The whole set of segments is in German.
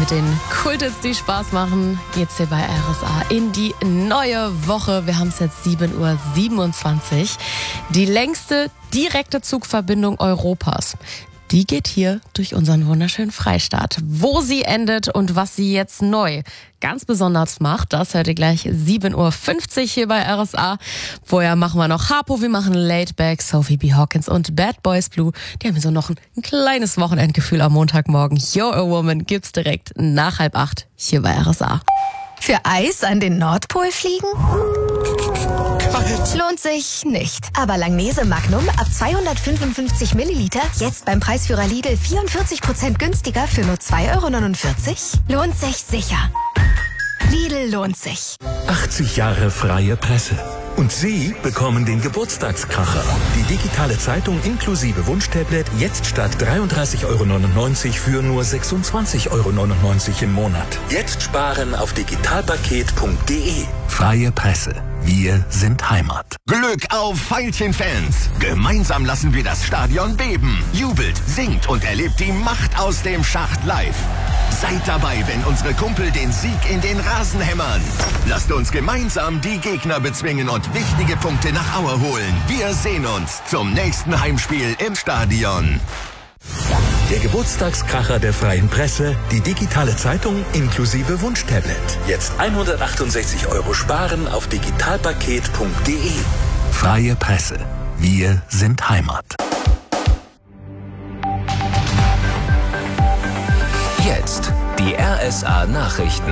mit den Kulthits, die Spaß machen, geht's hier bei RSA in die neue Woche. Wir haben es jetzt 7:27 Uhr. Die längste direkte Zugverbindung Europas. Die geht hier durch unseren wunderschönen Freistaat. Wo sie endet und was sie jetzt neu ganz besonders macht, das hört ihr gleich 7:50 Uhr hier bei RSA. Vorher machen wir noch Harpo, wir machen Laidback, Sophie B. Hawkins und Bad Boys Blue. Die haben so noch ein kleines Wochenendgefühl am Montagmorgen. You're a Woman gibt's direkt nach 7:30 hier bei RSA. Für Eis an den Nordpol fliegen? Lohnt sich nicht. Aber Langnese Magnum ab 255 Milliliter jetzt beim Preisführer Lidl 44% günstiger für nur 2,49 €? Lohnt sich sicher. Lidl lohnt sich. 80 Jahre freie Presse. Und Sie bekommen den Geburtstagskracher. Die digitale Zeitung inklusive Wunschtablet jetzt statt 33,99 € für nur 26,99 € im Monat. Jetzt sparen auf digitalpaket.de. Freie Presse. Wir sind Heimat. Glück auf Veilchen-Fans! Gemeinsam lassen wir das Stadion beben. Jubelt, singt und erlebt die Macht aus dem Schacht live. Seid dabei, wenn unsere Kumpel den Sieg in den Rasen hämmern. Lasst uns gemeinsam die Gegner bezwingen und wichtige Punkte nach Aue holen. Wir sehen uns zum nächsten Heimspiel im Stadion. Der Geburtstagskracher der freien Presse, die digitale Zeitung inklusive Wunschtablet. Jetzt 168 € sparen auf digitalpaket.de. Freie Presse. Wir sind Heimat. Jetzt die RSA Nachrichten.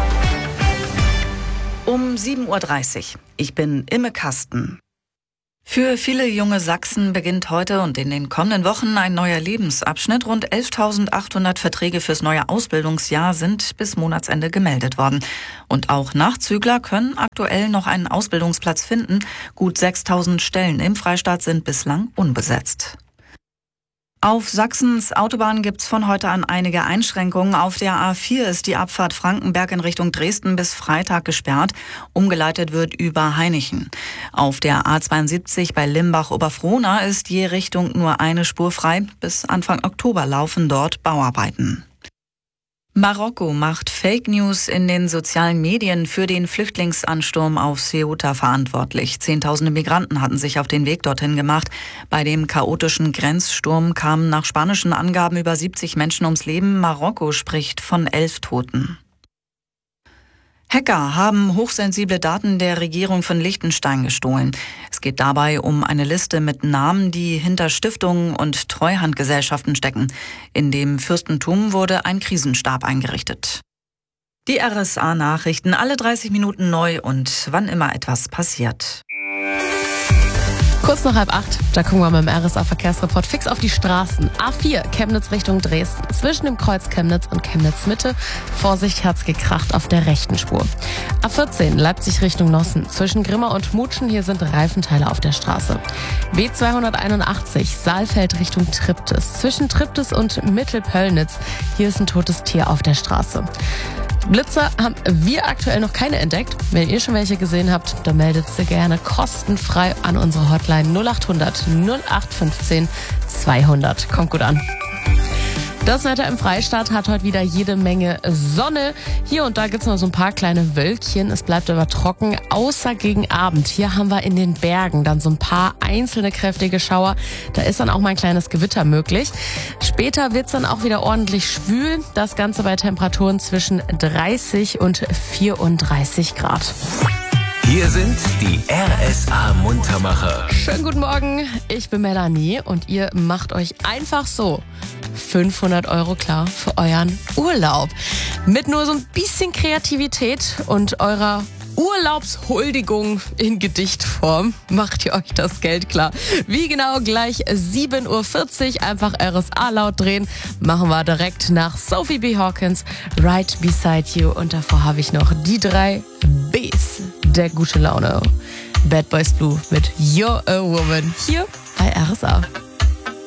Um 7:30 Uhr. Ich bin Imme Kasten. Für viele junge Sachsen beginnt heute und in den kommenden Wochen ein neuer Lebensabschnitt. Rund 11.800 Verträge fürs neue Ausbildungsjahr sind bis Monatsende gemeldet worden. Und auch Nachzügler können aktuell noch einen Ausbildungsplatz finden. Gut 6.000 Stellen im Freistaat sind bislang unbesetzt. Auf Sachsens Autobahnen gibt's von heute an einige Einschränkungen. Auf der A4 ist die Abfahrt Frankenberg in Richtung Dresden bis Freitag gesperrt. Umgeleitet wird über Hainichen. Auf der A72 bei Limbach-Oberfrohna ist je Richtung nur eine Spur frei. Bis Anfang Oktober laufen dort Bauarbeiten. Marokko macht Fake News in den sozialen Medien für den Flüchtlingsansturm auf Ceuta verantwortlich. Zehntausende Migranten hatten sich auf den Weg dorthin gemacht. Bei dem chaotischen Grenzsturm kamen nach spanischen Angaben über 70 Menschen ums Leben. Marokko spricht von 11 Toten. Hacker haben hochsensible Daten der Regierung von Liechtenstein gestohlen. Es geht dabei um eine Liste mit Namen, die hinter Stiftungen und Treuhandgesellschaften stecken. In dem Fürstentum wurde ein Krisenstab eingerichtet. Die RSA-Nachrichten alle 30 Minuten neu und wann immer etwas passiert. Kurz nach 7:30, da gucken wir mit dem RSA-Verkehrsreport fix auf die Straßen. A4, Chemnitz Richtung Dresden. Zwischen dem Kreuz Chemnitz und Chemnitz Mitte. Vorsicht, hat's gekracht auf der rechten Spur. A14, Leipzig Richtung Nossen. Zwischen Grimma und Mutschen, hier sind Reifenteile auf der Straße. B281, Saalfeld Richtung Triptis. Zwischen Triptis und Mittelpöllnitz, hier ist ein totes Tier auf der Straße. Blitzer haben wir aktuell noch keine entdeckt. Wenn ihr schon welche gesehen habt, dann meldet sie gerne kostenfrei an unsere Hotline 0800 0815 200. Kommt gut an. Das Wetter im Freistaat hat heute wieder jede Menge Sonne. Hier und da gibt's noch so ein paar kleine Wölkchen. Es bleibt aber trocken, außer gegen Abend. Hier haben wir in den Bergen dann so ein paar einzelne kräftige Schauer. Da ist dann auch mal ein kleines Gewitter möglich. Später wird's dann auch wieder ordentlich schwül. Das Ganze bei Temperaturen zwischen 30 und 34 Grad. Hier sind die RSA-Muntermacher. Schönen guten Morgen, ich bin Melanie und ihr macht euch einfach so 500 € klar für euren Urlaub. Mit nur so ein bisschen Kreativität und eurer Urlaubshuldigung in Gedichtform macht ihr euch das Geld klar. Wie genau gleich 7:40 Uhr, einfach RSA laut drehen, machen wir direkt nach Sophie B. Hawkins, Right Beside You. Und davor habe ich noch die 3 Bs der gute Laune. Bad Boys Blue mit You're a Woman hier bei RSA.